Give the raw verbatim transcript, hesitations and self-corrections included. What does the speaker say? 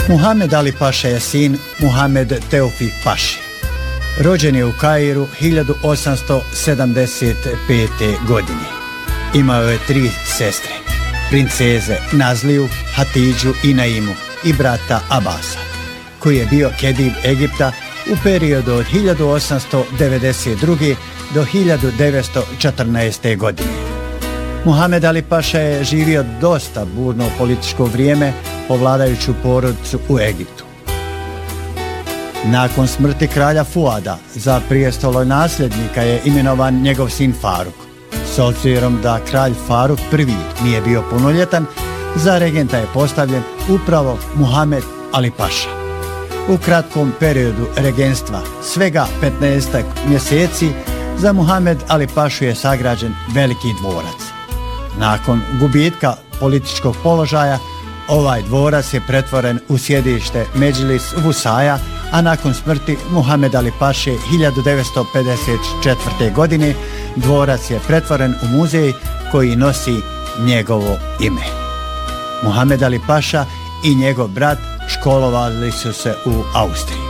Muhamed Ali Paša je sin Muhamed Teofik Paše. Rođen je u Kairu hiljadu osamsto sedamdeset pete. godine. Imao je tri sestre, princeze Nazliju, Hatidžu i Naimu i brata Abasa, koji je bio kedib Egipta u periodu od hiljadu osamsto devedeset druge. do hiljadu devetsto četrnaeste. godine. Muhamed Ali Paša je živio dosta burno političko vrijeme povladajuću porodicu u Egiptu. Nakon smrti kralja Fuada za prijestolo nasljednika je imenovan njegov sin Faruk. S obzirom da kralj Faruk prvi nije bio punoljetan, za regenta je postavljen upravo Muhamed Ali Paša. U kratkom periodu regenstva, svega petnaestak mjeseci, za Muhamed Ali Pašu je sagrađen veliki dvorac. Nakon gubitka političkog položaja, ovaj dvorac je pretvoren u sjedište Medžlis Vusaja, a nakon smrti Muhamed Ali Paše hiljadu devetsto pedeset četvrte. godine dvorac je pretvoren u muzej koji nosi njegovo ime. Muhamed Ali Paša i njegov brat školovali su se u Austriji.